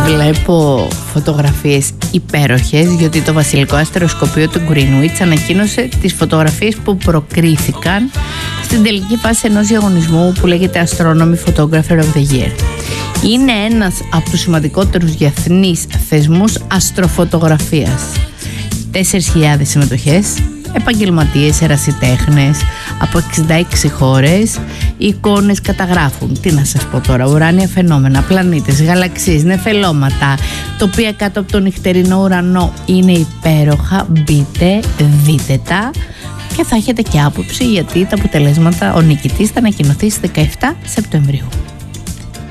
Βλέπω φωτογραφίες υπέροχες, γιατί το Βασιλικό Αστεροσκοπείο του Greenwich ανακοίνωσε τις φωτογραφίες που προκρίθηκαν στην τελική φάση ενός διαγωνισμού που λέγεται Astronomy Photographer of the Year. Είναι ένας από τους σημαντικότερους διεθνείς θεσμούς αστροφωτογραφίας. 4.000 συμμετοχές, επαγγελματίες, ερασιτέχνες από 66 χώρες. Οι εικόνες καταγράφουν, τι να σας πω τώρα, ουράνια φαινόμενα, πλανήτες, γαλαξίες, νεφελώματα, τα οποία κάτω από τον νυχτερινό ουρανό είναι υπέροχα. Μπείτε, δείτε τα και θα έχετε και άποψη, γιατί τα αποτελέσματα, ο νικητής θα ανακοινωθεί στις 17 Σεπτεμβρίου.